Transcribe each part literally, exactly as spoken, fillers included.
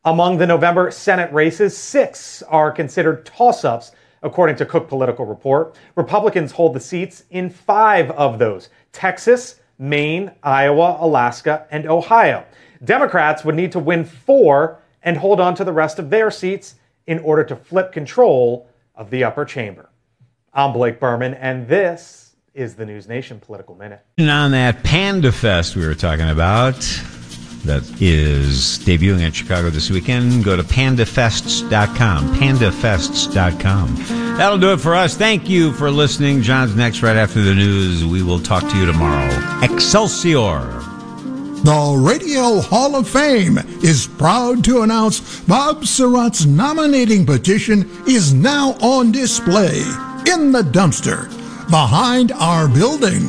Among the November Senate races, six are considered toss-ups, according to Cook Political Report. Republicans hold the seats in five of those: Texas, Maine, Iowa, Alaska, and Ohio. Democrats would need to win four and hold on to the rest of their seats in order to flip control of the upper chamber. I'm Blake Berman, and this is the News Nation Political Minute. And on that Panda Fest we were talking about, that is debuting in Chicago this weekend, go to panda fests dot com, panda fests dot com. That'll do it for us. Thank you for listening. John's next right after the news. We will talk to you tomorrow. Excelsior. The Radio Hall of Fame is proud to announce Bob Surratt's nominating petition is now on display in the dumpster behind our building.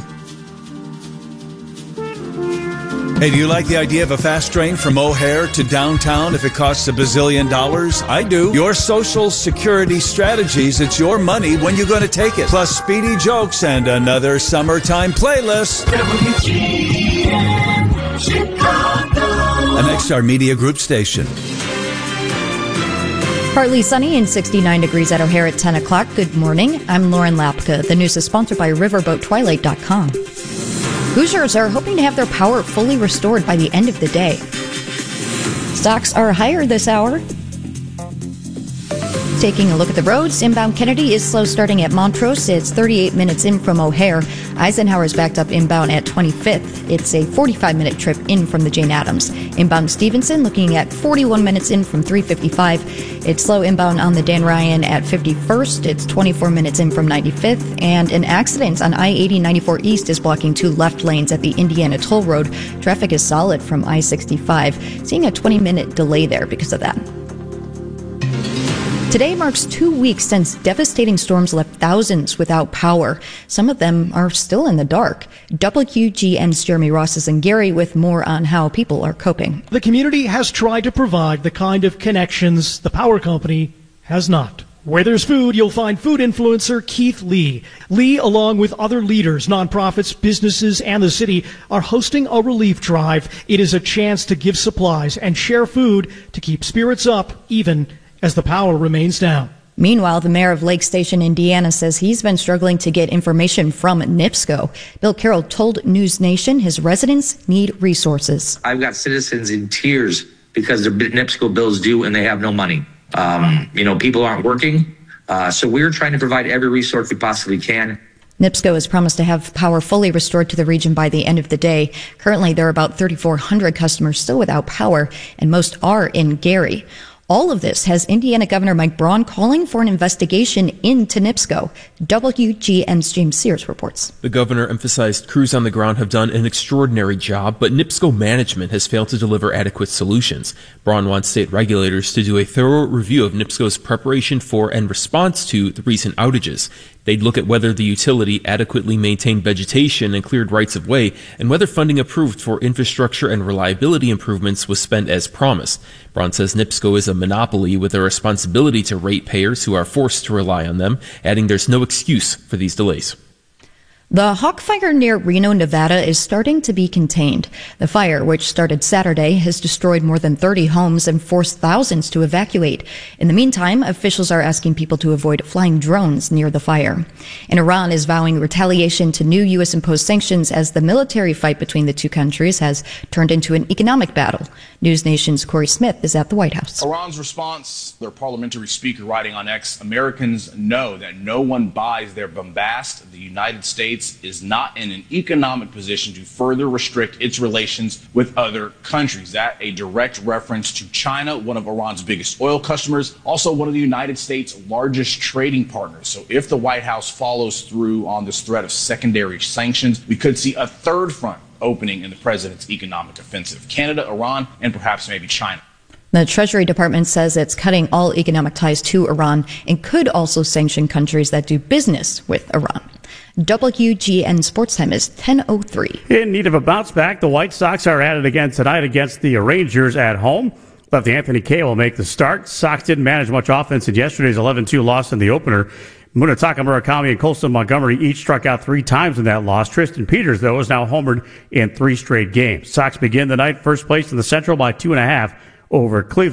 Hey, do you like the idea of a fast train from O'Hare to downtown if it costs a bazillion dollars? I do. Your Social Security strategies, it's your money when you're going to take it. Plus speedy jokes and another summertime playlist. W G N Chicago. An X R Media Group station. Partly sunny and sixty-nine degrees at O'Hare at ten o'clock. Good morning. I'm Lauren Lapka. The news is sponsored by riverboat twilight dot com. Hoosiers are hoping to have their power fully restored by the end of the day. Stocks are higher this hour. Taking a look at the roads, inbound Kennedy is slow starting at Montrose. It's thirty-eight minutes in from O'Hare. Eisenhower is backed up inbound at twenty-fifth. It's a forty-five minute trip in from the Jane Addams. Inbound Stevenson looking at forty-one minutes in from three fifty-five. It's slow inbound on the Dan Ryan at fifty-first. It's twenty-four minutes in from ninety-fifth. And an accident on I eighty ninety-four East is blocking two left lanes at the Indiana Toll Road. Traffic is solid from I sixty-five. Seeing a twenty minute delay there because of that. Today marks two weeks since devastating storms left thousands without power. Some of them are still in the dark. W G N's Jeremy Ross is in Gary with more on how people are coping. The community has tried to provide the kind of connections the power company has not. Where there's food, you'll find food influencer Keith Lee. Lee, along with other leaders, nonprofits, businesses, and the city, are hosting a relief drive. It is a chance to give supplies and share food to keep spirits up, even as the power remains down. Meanwhile, the mayor of Lake Station, Indiana, says he's been struggling to get information from NIPSCO. Bill Carroll told News Nation his residents need resources. I've got citizens in tears because their NIPSCO bills due and they have no money. Um, you know, people aren't working. Uh, so we're trying to provide every resource we possibly can. NIPSCO has promised to have power fully restored to the region by the end of the day. Currently, there are about thirty-four hundred customers still without power, and most are in Gary. All of this has Indiana Governor Mike Braun calling for an investigation into NIPSCO. W G N's James Sears reports. The governor emphasized crews on the ground have done an extraordinary job, but NIPSCO management has failed to deliver adequate solutions. Braun wants state regulators to do a thorough review of NIPSCO's preparation for and response to the recent outages. They'd look at whether the utility adequately maintained vegetation and cleared rights of way, and whether funding approved for infrastructure and reliability improvements was spent as promised. Braun says NIPSCO is a monopoly with a responsibility to ratepayers who are forced to rely on them, adding there's no excuse for these delays. The Hawk Fire near Reno, Nevada is starting to be contained. The fire, which started Saturday, has destroyed more than thirty homes and forced thousands to evacuate. In the meantime, officials are asking people to avoid flying drones near the fire. And Iran is vowing retaliation to new U S imposed sanctions as the military fight between the two countries has turned into an economic battle. News Nation's Corey Smith is at the White House. Iran's response, their parliamentary speaker writing on X, Americans know that no one buys their bombast. The United States is not in an economic position to further restrict its relations with other countries. That a direct reference to China, one of Iran's biggest oil customers, also one of the United States' largest trading partners. So if the White House follows through on this threat of secondary sanctions, we could see a third front opening in the president's economic offensive: Canada, Iran, and perhaps maybe China. The Treasury Department says it's cutting all economic ties to Iran and could also sanction countries that do business with Iran. W G N Sports Time is ten oh three. In need of a bounce back, the White Sox are at it again tonight against the Rangers at home. Lefty Anthony Kay will make the start. Sox didn't manage much offense in yesterday's eleven two loss in the opener. Munetaka Murakami and Colson Montgomery each struck out three times in that loss. Tristan Peters, though, is now homered in three straight games. Sox begin the night first place in the Central by two and a half over Cleveland.